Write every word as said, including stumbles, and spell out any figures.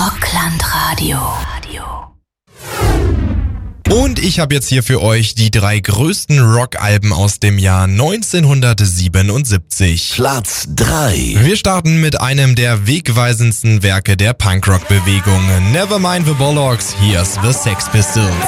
Rockland Radio. Und ich habe jetzt hier für euch die drei größten Rockalben aus dem Jahr neunzehnhundertsiebenundsiebzig. Platz drei. Wir starten mit einem der wegweisendsten Werke der Punkrock-Bewegung. Nevermind the Bollocks, here's the Sex Pistols.